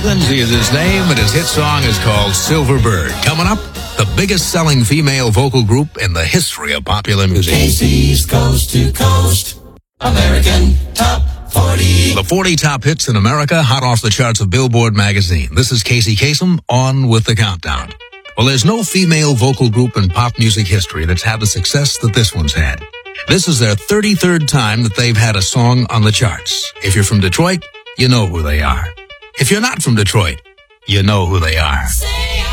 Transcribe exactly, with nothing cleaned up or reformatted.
Lindsay is his name, and his hit song is called Silver Bird. Coming up, the biggest selling female vocal group in the history of popular music. K C's Coast to Coast, American Top forty. The forty top hits in America, hot off the charts of Billboard magazine. This is Casey Kasem, on with the countdown. Well, there's no female vocal group in pop music history that's had the success that this one's had. This is their thirty-third time that they've had a song on the charts. If you're from Detroit, you know who they are. If you're not from Detroit, you know who they are.